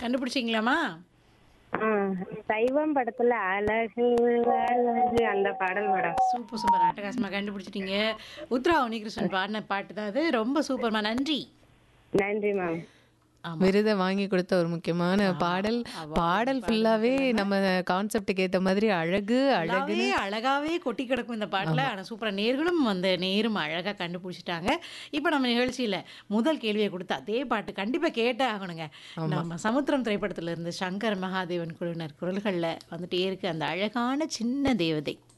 கண்டுபிடிச்சிங்களாம்மா? ஆ, சைவம் படத்துல அழகு அழகு அந்த பாடல் மேடம். Super, super. அட்டகாசமா கண்டுபிடிச்சிட்டீங்க. உத்ரா உன்னிகிருஷ்ணன் பாடின பாட்டு தான் அது. ரொம்ப சூப்பர்மா. நன்றி. நன்றி மேம். ஆமா. விருத வாங்கி கொடுத்த ஒரு முக்கியமான ஆமா. பாடல். அவார்டு பாடல் பாடுனது ஃபுல்லாவே இல்லாம நம்ம கான்செப்ட்டுக்கு ஏத்த மாதிரி அழகு, ஃபுல்லாவே அழகுன்னு. அழகாவே கொட்டி கிடக்கும் இந்த பாட்டுல. ஆமா. ஆனா சூப்பரா நேர்களும் வந்து நேரும் அழகா கண்டுபிடிச்சிட்டாங்க. இப்ப நம்ம நிகழ்ச்சியில முதல் கேள்விய குடுத்த அதே பாட்டு கண்டிப்பா கேட்டே ஆகணுங்க. ஆமா. நம்ம சமுத்திரம் திரைப்படத்துல இருந்து சங்கர் மகாதேவன் குழுவினர் குரல்கள்ல வந்துட்டே இருக்கு அந்த அழகான சின்ன தேவதை.